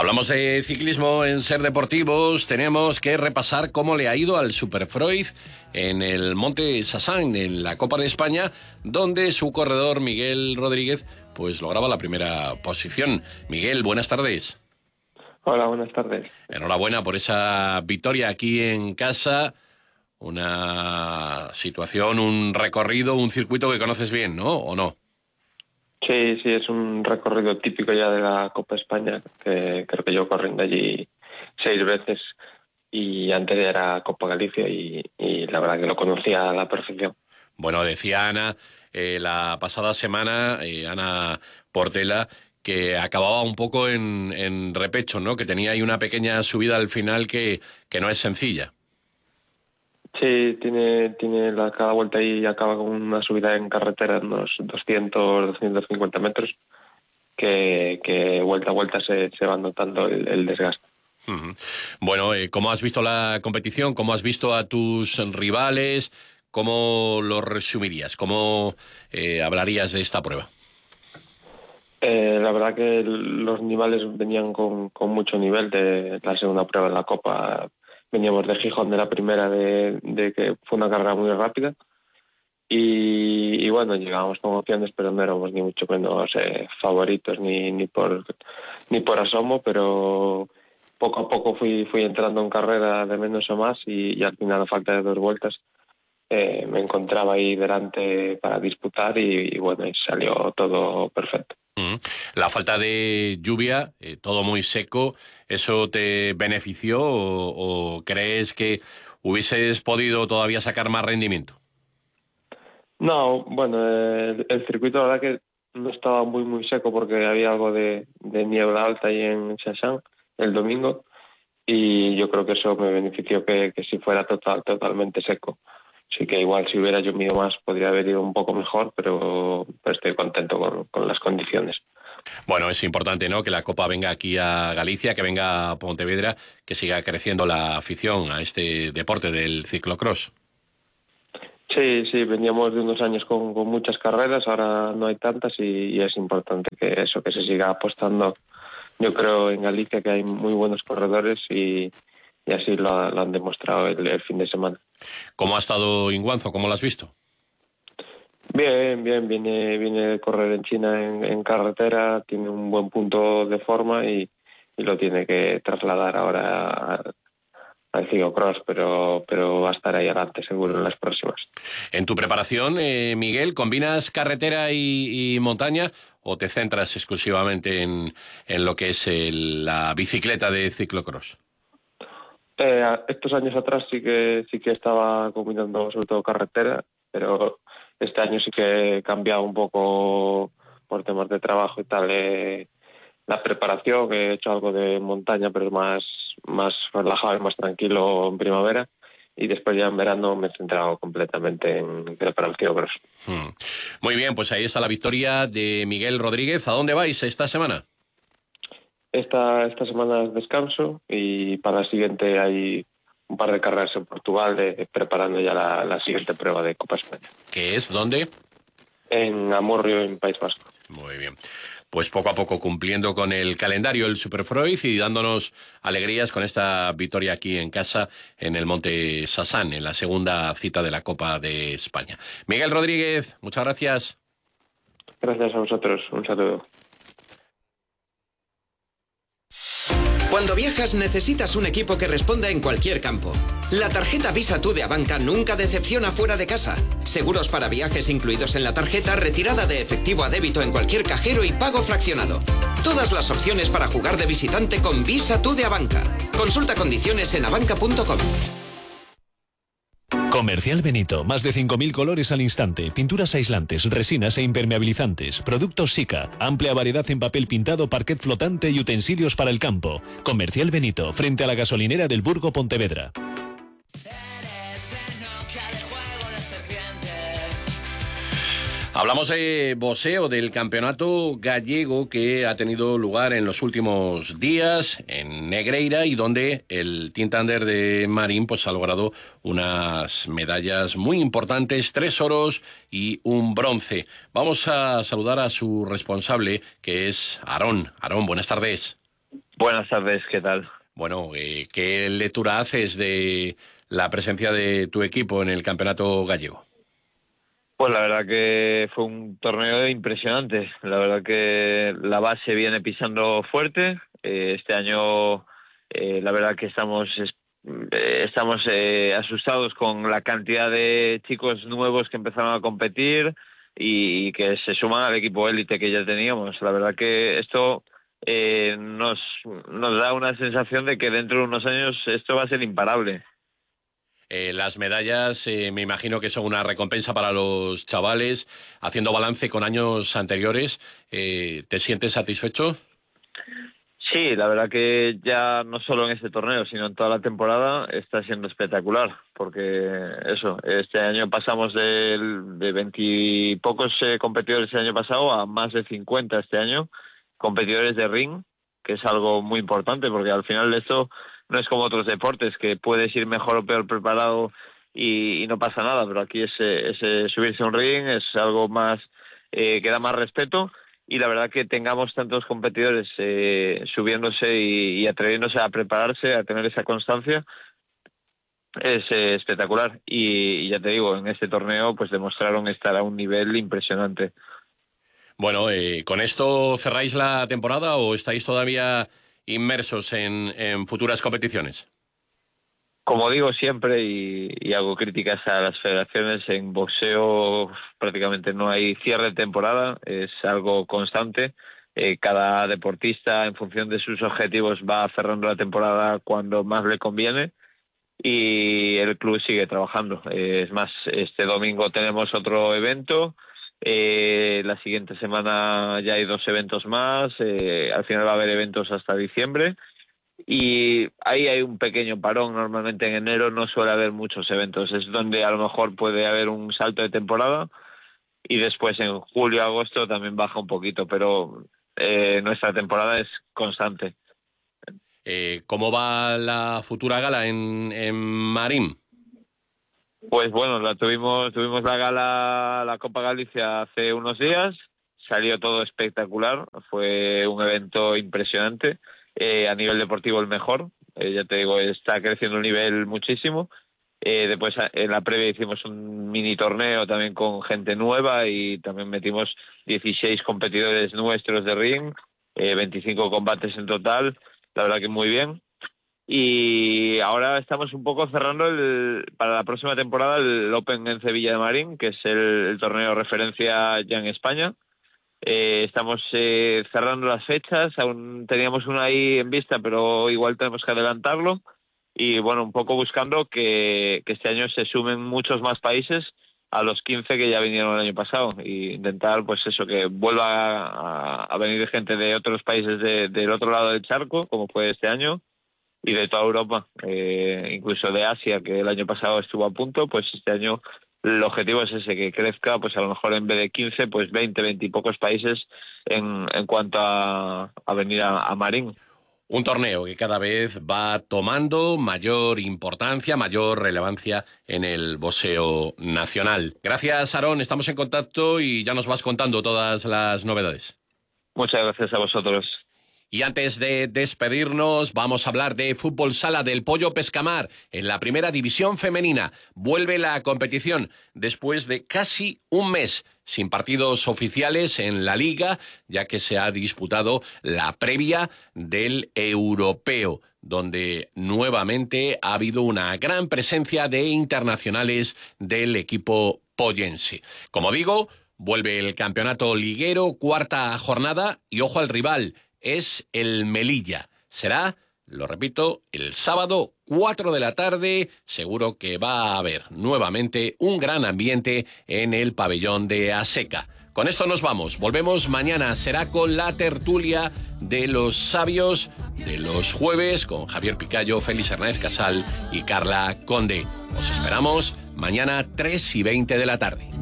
Hablamos de ciclismo en Ser Deportivos. Tenemos que repasar cómo le ha ido al Superfroid en el Monte Sasan, en la Copa de España, donde su corredor Miguel Rodríguez pues lograba la primera posición. Miguel, buenas tardes. Hola, buenas tardes. Enhorabuena por esa victoria aquí en casa. Una situación, un recorrido, un circuito que conoces bien, ¿no? ¿O no? Sí, es un recorrido típico ya de la Copa España, que creo que yo corriendo allí 6 veces y antes era Copa Galicia y la verdad que lo conocía a la perfección. Bueno, decía Ana la pasada semana, Ana Portela, que acababa un poco en repecho, ¿no? Que tenía ahí una pequeña subida al final que no es sencilla. Sí, tiene cada vuelta ahí acaba con una subida en carretera de unos 250 metros que vuelta a vuelta se va notando el desgaste. Uh-huh. Bueno, ¿cómo has visto la competición? ¿Cómo has visto a tus rivales? ¿Cómo lo resumirías? ¿Cómo hablarías de esta prueba? La verdad que los rivales venían con mucho nivel de la segunda prueba de la Copa. Veníamos de Gijón de la primera de que fue una carrera muy rápida y bueno, llegábamos con opciones, pero no éramos ni mucho menos favoritos ni por asomo, pero poco a poco fui entrando en carrera de menos a más y al final, a falta de 2 vueltas, me encontraba ahí delante para disputar y bueno, y salió todo perfecto. La falta de lluvia, todo muy seco, ¿eso te benefició o crees que hubieses podido todavía sacar más rendimiento? No, bueno, el circuito la verdad que no estaba muy seco porque había algo de niebla alta ahí en Chashan el domingo y yo creo que eso me benefició que si fuera totalmente seco. Sí que igual si hubiera llovido más podría haber ido un poco mejor, pero estoy contento con las condiciones. Bueno, es importante, ¿no?, que la Copa venga aquí a Galicia, que venga a Pontevedra, que siga creciendo la afición a este deporte del ciclocross. Sí, veníamos de unos años con muchas carreras, ahora no hay tantas y es importante que se siga apostando. Yo creo en Galicia que hay muy buenos corredores y así lo han demostrado el fin de semana. ¿Cómo ha estado Inguanzo? ¿Cómo lo has visto? Bien, viene a correr en China en carretera, tiene un buen punto de forma y lo tiene que trasladar ahora al ciclocross, pero va a estar ahí adelante seguro en las próximas. En tu preparación, Miguel, ¿combinas carretera y montaña o te centras exclusivamente en lo que es la bicicleta de ciclocross? Estos años atrás sí que estaba combinando sobre todo carretera, pero este año sí que he cambiado un poco por temas de trabajo y tal. La preparación, he hecho algo de montaña, pero más relajado y más tranquilo en primavera. Y después ya en verano me he centrado completamente en preparar el ciclocross. Muy bien, pues ahí está la victoria de Miguel Rodríguez. ¿A dónde vais esta semana? Esta semana es descanso y para la siguiente hay un par de carreras en Portugal preparando ya la siguiente prueba de Copa España. ¿Qué es? ¿Dónde? En Amurrio, en País Vasco. Muy bien. Pues poco a poco cumpliendo con el calendario el Superfroid y dándonos alegrías con esta victoria aquí en casa en el Monte Sasan, en la segunda cita de la Copa de España. Miguel Rodríguez, muchas gracias. Gracias a vosotros. Un saludo. Cuando viajas necesitas un equipo que responda en cualquier campo. La tarjeta Visa Tú de Abanca nunca decepciona fuera de casa. Seguros para viajes incluidos en la tarjeta, retirada de efectivo a débito en cualquier cajero y pago fraccionado. Todas las opciones para jugar de visitante con Visa Tú de Abanca. Consulta condiciones en abanca.com. Comercial Benito, más de 5.000 colores al instante, pinturas aislantes, resinas e impermeabilizantes, productos Sika, amplia variedad en papel pintado, parquet flotante y utensilios para el campo. Comercial Benito, frente a la gasolinera del Burgo Pontevedra. Hablamos de boxeo, del campeonato gallego que ha tenido lugar en los últimos días en Negreira y donde el Team Thunder de Marín pues ha logrado unas medallas muy importantes, 3 oros y un bronce. Vamos a saludar a su responsable, que es Aarón. Aarón, buenas tardes. Buenas tardes, ¿qué tal? Bueno, ¿qué lectura haces de la presencia de tu equipo en el campeonato gallego? Pues la verdad que fue un torneo impresionante. La verdad que la base viene pisando fuerte. Este año, la verdad que estamos asustados con la cantidad de chicos nuevos que empezaron a competir y que se suman al equipo élite que ya teníamos. La verdad que esto nos da una sensación de que dentro de unos años esto va a ser imparable. Las medallas me imagino que son una recompensa para los chavales. Haciendo balance con años anteriores, ¿te sientes satisfecho? Sí, la verdad que ya no solo en este torneo, sino en toda la temporada está siendo espectacular, porque este año pasamos de 20 y pocos competidores el año pasado a más de 50 este año, competidores de ring, que es algo muy importante, porque al final esto no es como otros deportes, que puedes ir mejor o peor preparado y no pasa nada, pero aquí subirse a un ring es algo más que da más respeto. Y la verdad que tengamos tantos competidores subiéndose y atreviéndose a prepararse, a tener esa constancia, es espectacular. Y ya te digo, en este torneo pues demostraron estar a un nivel impresionante. Bueno, ¿con esto cerráis la temporada o estáis todavía inmersos en futuras competiciones? Como digo siempre y hago críticas a las federaciones, en boxeo prácticamente no hay cierre de temporada, es algo constante. Cada deportista en función de sus objetivos va cerrando la temporada cuando más le conviene y el club sigue trabajando. Es más, este domingo tenemos otro evento, la siguiente semana ya hay 2 eventos más, al final va a haber eventos hasta diciembre. Y ahí hay un pequeño parón. Normalmente en enero no suele haber muchos eventos, es donde a lo mejor puede haber un salto de temporada y después en julio, agosto también baja un poquito, pero nuestra temporada es constante. ¿Cómo va la futura gala en Marín? Pues bueno, tuvimos la gala, la Copa Galicia hace unos días, salió todo espectacular, fue un evento impresionante. A nivel deportivo el mejor, ya te digo, está creciendo el nivel muchísimo. Después en la previa hicimos un mini torneo también con gente nueva y también metimos 16 competidores nuestros de ring, 25 combates en total, la verdad que muy bien. Y ahora estamos un poco cerrando para la próxima temporada el Open en Sevilla de Marín, que es el torneo de referencia ya en España. Estamos cerrando las fechas, aún teníamos una ahí en vista, pero igual tenemos que adelantarlo. Y bueno, un poco buscando que este año se sumen muchos más países a los 15 que ya vinieron el año pasado. Y intentar, pues eso, que vuelva a venir gente de otros países del otro lado del charco, como fue este año, y de toda Europa, incluso de Asia, que el año pasado estuvo a punto, pues este año el objetivo es ese, que crezca, pues a lo mejor en vez de 15, pues 20 y pocos países en cuanto a venir a Marín. Un torneo que cada vez va tomando mayor importancia, mayor relevancia en el boxeo nacional. Gracias, Aarón, estamos en contacto y ya nos vas contando todas las novedades. Muchas gracias a vosotros. Y antes de despedirnos, vamos a hablar de fútbol sala del Pollo Pescamar. En la primera división femenina vuelve la competición después de casi un mes sin partidos oficiales en la liga, ya que se ha disputado la previa del europeo, donde nuevamente ha habido una gran presencia de internacionales del equipo pollense. Como digo, vuelve el campeonato liguero, 4ª jornada, y ojo al rival, es el Melilla. Será, lo repito, el sábado 4 de la tarde. Seguro que va a haber nuevamente un gran ambiente en el pabellón de Aseca. Con esto nos vamos. Volvemos mañana. Será con la tertulia de los sabios de los jueves con Javier Picayo, Félix Hernández Casal y Carla Conde. Os esperamos mañana 3:20 de la tarde.